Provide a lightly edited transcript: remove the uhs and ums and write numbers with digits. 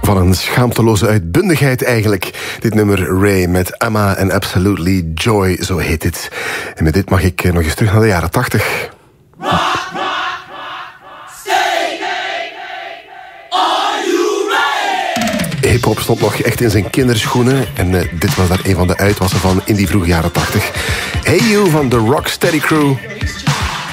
Van een schaamteloze uitbundigheid eigenlijk. Dit nummer Ray met Emma and Absolutely Joy, zo heet het. En met dit mag ik nog eens terug naar de jaren 80. Hip-hop stond nog echt in zijn kinderschoenen. En dit was daar een van de uitwassen van in die vroege jaren 80. Hey You van de Rocksteady Crew.